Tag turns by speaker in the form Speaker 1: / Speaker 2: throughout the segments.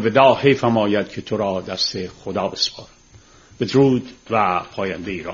Speaker 1: ودا حیفم آید که تو را دست خدا بسپارم. بدرود و پاینده ایران.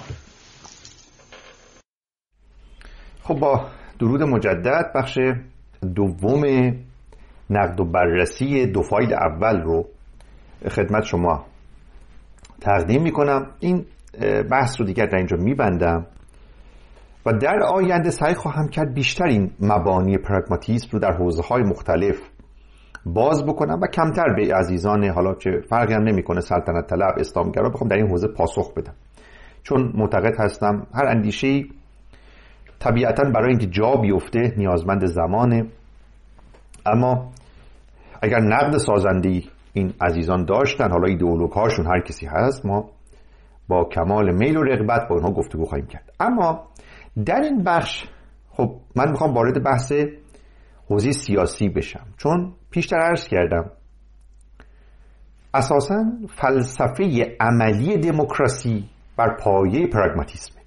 Speaker 2: خب با درود مجدد بخش دوم نقد و بررسی دو فایل اول رو خدمت شما تقدیم میکنم. این بحث رو دیگر در اینجا میبندم و در آینده سعی خواهم کرد بیشتر این مبانی پراگماتیسم رو در حوزه‌های مختلف باز بکنم و کمتر به عزیزان حالا چه فرقی هم نمیکنه سلطنت طلب اسلامگرا بخوام در این حوزه پاسخ بدم، چون معتقد هستم هر اندیشه‌ای طبیعتاً برای اینکه جا بیفته نیازمند زمانه. اما اگر نقد سازنده‌ای این عزیزان داشتن، حالا ایدئولوگ هاشون هر کسی هست، ما با کمال میل و رغبت با اونها گفتگو خواهیم کرد. اما در این بخش خب من میخوام وارد بحث حوزه سیاسی بشم، چون پیشتر عرض کردم اساساً فلسفه عملی دموکراسی بر پایه پراگماتیسمه.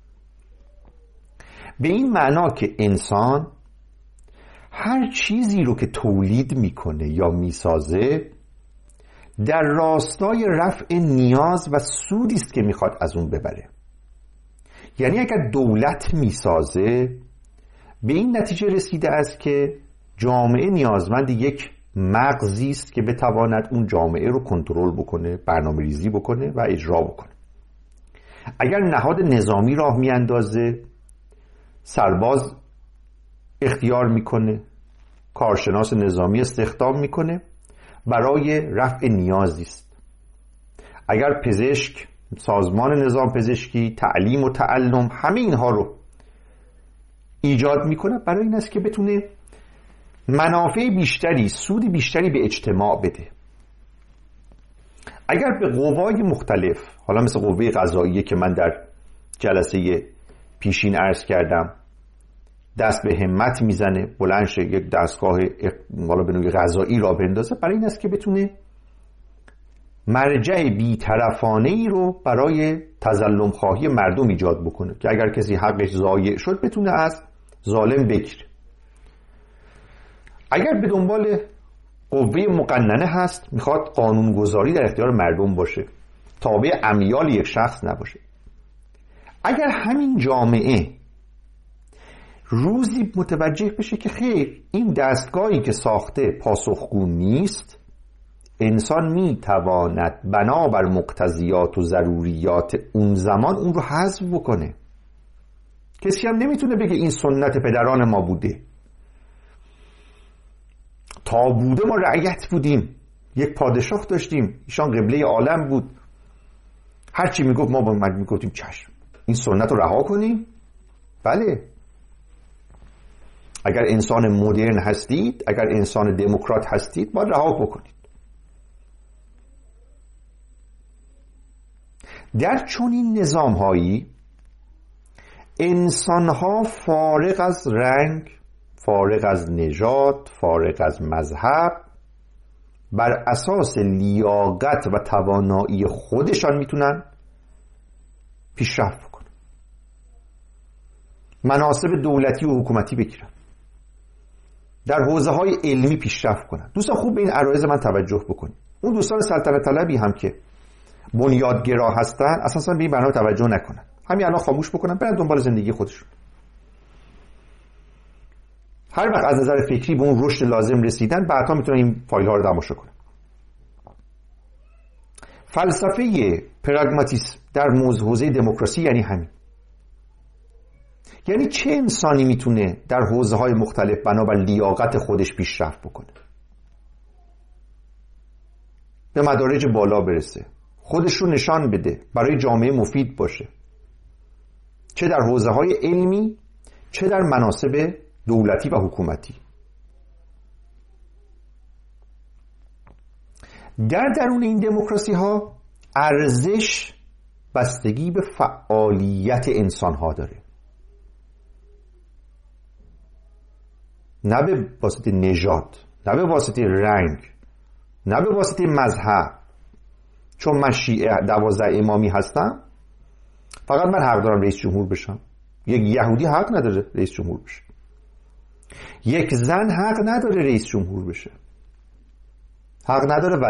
Speaker 2: به این معنا که انسان هر چیزی رو که تولید میکنه یا میسازه در راستای رفع نیاز و سودی است که میخواد از اون ببره. یعنی اگر دولت میسازه به این نتیجه رسیده است که جامعه نیازمند یک مغزی است که بتواند اون جامعه رو کنترل بکنه، برنامه‌ریزی بکنه و اجرا بکنه. اگر نهاد نظامی راه میاندازه، سرباز اختیار میکنه، کارشناس نظامی استخدام میکنه، برای رفع نیازی است. اگر پزشک، سازمان نظام پزشکی، تعلیم و تعلم، همه اینها رو ایجاد میکنه برای این است که بتونه منافع بیشتری، سود بیشتری به اجتماع بده. اگر به قوای مختلف، حالا مثل قوه قضاییه که من در جلسه پیشین عرض کردم، دست به همت میزنه، بلند شه یک دستگاه حالا به نوعی قضایی را بندازه، برای این است که بتونه مرجع بی‌طرفانه‌ای رو برای تظلم خواهی مردم ایجاد بکنه که اگر کسی حقش ضایع شد بتونه از ظالم بگیره. اگر به دنبال قوه مقننه هست، میخواد قانونگذاری در اختیار مردم باشه، تابع امیال یک شخص نباشه. اگر همین جامعه روزی متوجه بشه که خیر این دستگاهی که ساخته پاسخگو نیست، انسان میتواند بنابر مقتضیات و ضروریات اون زمان اون رو حذف بکنه. کسی هم نمیتونه بگه این سنت پدران ما بوده. تا بوده ما رعیت بودیم، یک پادشاه داشتیم، ایشان قبله عالم بود، هرچی میگفت ما باید میگفتیم چشم، این سنت رو رها کنیم. بله، اگر انسان مدرن هستید، اگر انسان دموکرات هستید، باید رها بکنید. در چنین نظام‌هایی انسان‌ها فارغ از رنگ، فارغ از نژاد، فارغ از مذهب، بر اساس لیاقت و توانایی خودشان میتونن پیشرفت بکنن، مناصب دولتی و حکومتی بگیرن، در حوزه‌های علمی پیشرفت کنن. دوستان خوب به این عرایض من توجه بکنید. اون دوستان سلطنت طلبی هم که بنیادگرا هستن اساسا به این برنامه توجه نکنن، همین الان خاموش بکنن، برن دنبال زندگی خودشون. هر وقت از نظر فکری به اون رشد لازم رسیدن، بعدها میتونن این فایل ها رو تماشا کنن. فلسفه پراگماتیسم در حوزه دموکراسی یعنی همین. یعنی چه انسانی میتونه در حوزه‌های مختلف بنابر لیاقت خودش پیشرفت بکنه، به مدارج بالا برسه، خودش رو نشان بده، برای جامعه مفید باشه، چه در حوزه‌های علمی چه در مناصب دولتی و حکومتی. در درون این دموکراسی ها ارزش بستگی به فعالیت انسان ها داره، نه به واسطه نژاد، نه به واسطه رنگ، نه به واسطه مذهب. چون من شیعه 12 امامی هستم فقط من حق دارم رئیس جمهور بشم. یک یهودی حق نداره رئیس جمهور بشه، یک زن حق نداره رئیس جمهور بشه، حق نداره